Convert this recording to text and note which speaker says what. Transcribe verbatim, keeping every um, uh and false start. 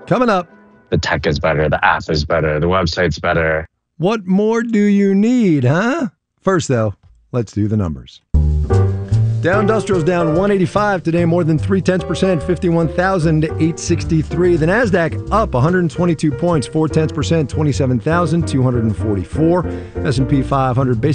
Speaker 1: Coming up.
Speaker 2: The tech is better. The app is better. The website's better.
Speaker 1: What more do you need, huh? First, though, let's do the numbers. Dow Industrial's down one eighty-five today, more than three tenths percent, fifty-one thousand eight hundred sixty-three. The NASDAQ up one hundred twenty-two points, four tenths percent, twenty-seven thousand two hundred forty-four. S and P five hundred